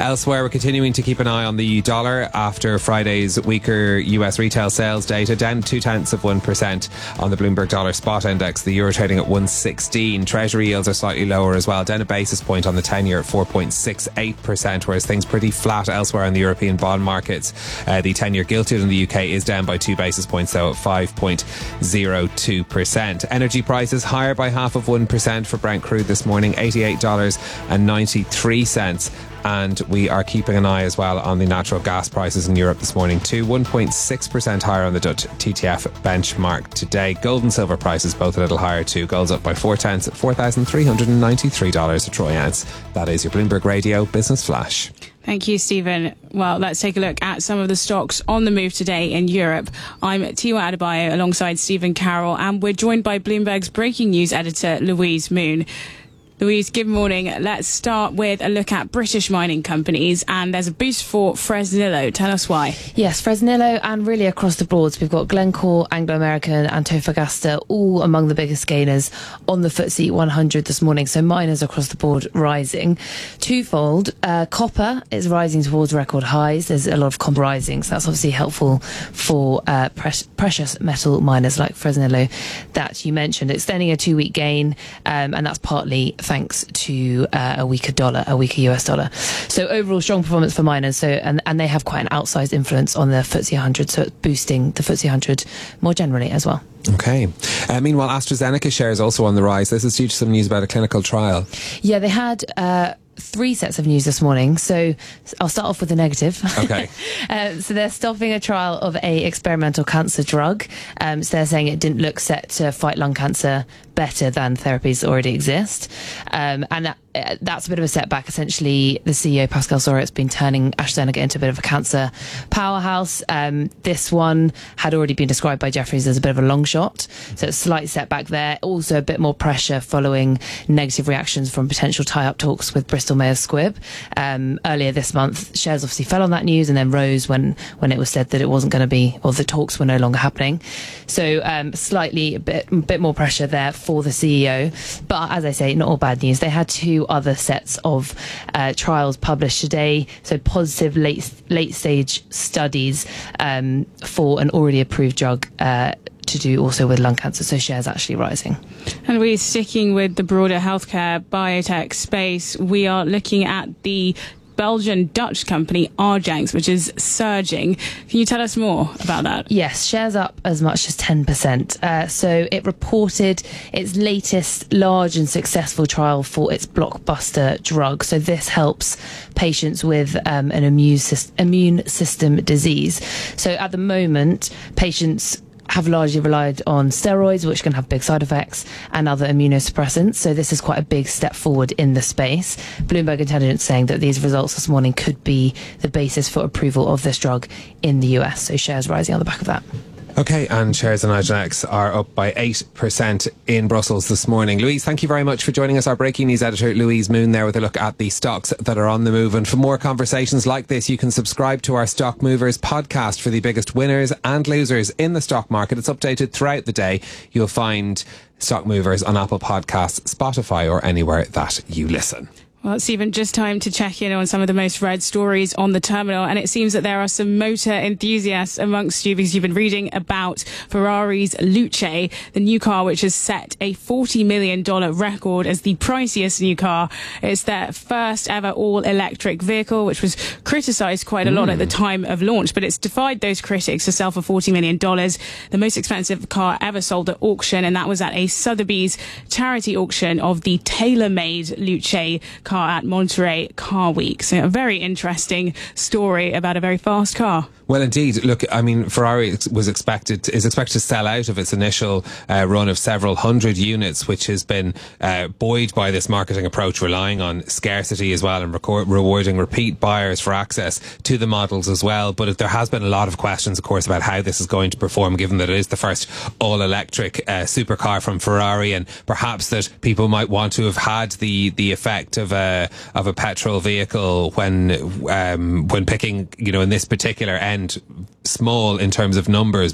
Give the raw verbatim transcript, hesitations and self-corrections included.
Elsewhere, we're continuing to keep an eye on the dollar after Friday's weaker U S retail sales data, down two tenths of one percent on the Bloomberg Dollar Spot Index. The euro trading at one sixteen. Treasury yields are slightly lower as well, down a basis point on the ten-year at four point six eight percent, whereas things pretty flat elsewhere in the European bond markets. Uh, the ten-year gilted in the U K is down by two basis points, though, at five point zero two percent. Energy prices higher by half of one percent for Brent crude this morning, eighty-eight dollars and ninety-three cents. And we are keeping an eye as well on the natural gas prices in Europe this morning too. one point six percent higher on the Dutch T T F benchmark today. Gold and silver prices both a little higher too. Gold's up by four tenths at four thousand three hundred ninety-three dollars a troy ounce. That is your Bloomberg Radio Business Flash. Thank you, Stephen. Well, let's take a look at some of the stocks on the move today in Europe. I'm Tiwa Adebayo alongside Stephen Carroll, and we're joined by Bloomberg's breaking news editor, Louise Moon. Louise, good morning. Let's start with a look at British mining companies, and there's a boost for Fresnillo. Tell us why. Yes, Fresnillo, and really across the boards. We've got Glencore, Anglo American, Antofagasta, all among the biggest gainers on the F T S E one hundred this morning. So miners across the board rising. Twofold, uh, copper is rising towards record highs. There's a lot of copper rising, so that's obviously helpful for uh, pres- precious metal miners like Fresnillo that you mentioned. Extending a two-week gain, um, and that's partly thanks to uh, a weaker dollar, a weaker U S dollar. So overall strong performance for miners. So and, and they have quite an outsized influence on the F T S E one hundred, so it's boosting the F T S E one hundred more generally as well. Okay. Uh, meanwhile, AstraZeneca shares also on the rise. This is due to some news about a clinical trial. Yeah, they had Uh, three sets of news this morning, so I'll start off with the negative. Okay. uh, so they're stopping a trial of a experimental cancer drug. Um, so they're saying it didn't look set to fight lung cancer better than therapies that already exist. Um, and that, uh, that's a bit of a setback. Essentially, the C E O, Pascal Soriot, has been turning AstraZeneca into a bit of a cancer powerhouse. Um, this one had already been described by Jefferies as a bit of a long shot. So it's a slight setback there. Also a bit more pressure following negative reactions from potential tie-up talks with Bristol Myers Squibb. Um, earlier this month, shares obviously fell on that news and then rose when, when it was said that it wasn't going to be, or the talks were no longer happening. So um, slightly a bit, a bit more pressure there for the C E O. But as I say, not all bad news. They had two other sets of uh, trials published today. So positive late late stage studies um, for an already approved drug uh, to do also with lung cancer. So shares actually rising. And we're sticking with the broader healthcare biotech space. We are looking at the Belgian-Dutch company Argenx, which is surging. Can you tell us more about that? Yes, shares up as much as ten percent. Uh, so it reported its latest large and successful trial for its blockbuster drug. So this helps patients with um, an immune, sy- immune system disease. So at the moment, patients have largely relied on steroids, which can have big side effects, and other immunosuppressants. So this is quite a big step forward in the space. Bloomberg Intelligence saying that these results this morning could be the basis for approval of this drug in the U S. So shares rising on the back of that. Okay, and shares in Argenx are up by eight percent in Brussels this morning. Louise, thank you very much for joining us. Our breaking news editor, Louise Moon, there with a look at the stocks that are on the move. And for more conversations like this, you can subscribe to our Stock Movers podcast for the biggest winners and losers in the stock market. It's updated throughout the day. You'll find Stock Movers on Apple Podcasts, Spotify, or anywhere that you listen. Well, Stephen, just time to check in on some of the most read stories on the terminal. And it seems that there are some motor enthusiasts amongst you because you've been reading about Ferrari's Luce, the new car which has set a forty million dollars record as the priciest new car. It's their first ever all-electric vehicle, which was criticised quite a lot mm. at the time of launch. But it's defied those critics to sell for forty million dollars. The most expensive car ever sold at auction, and that was at a Sotheby's charity auction of the tailor-made Luce car at Monterey Car Week. So a very interesting story about a very fast car. Well, indeed. Look, I mean, Ferrari was expected is expected to sell out of its initial uh, run of several hundred units, which has been uh, buoyed by this marketing approach, relying on scarcity as well and record, rewarding repeat buyers for access to the models as well. But there has been a lot of questions, of course, about how this is going to perform, given that it is the first all-electric uh, supercar from Ferrari, and perhaps that people might want to have had the the effect of a of a petrol vehicle when um, when picking, you know, in this particular end, small in terms of numbers,